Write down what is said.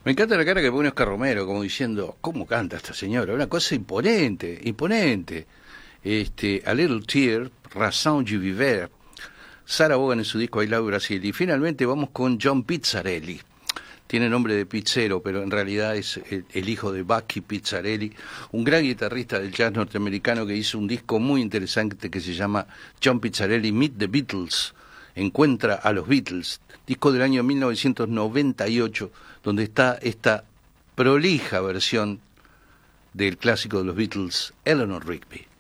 Me encanta la cara que pone Oscar Romero, como diciendo, ¿cómo canta esta señora? Una cosa imponente, imponente. A Little Tear, Razón de Vivere, Sarah Vaughan en su disco I Love Brasil. Y finalmente vamos con John Pizzarelli. Tiene nombre de pizzero, pero en realidad es el hijo de Bucky Pizzarelli, un gran guitarrista del jazz norteamericano que hizo un disco muy interesante que se llama John Pizzarelli Meet the Beatles, Encuentra a los Beatles, disco del año 1998, donde está esta prolija versión del clásico de los Beatles, Eleanor Rigby.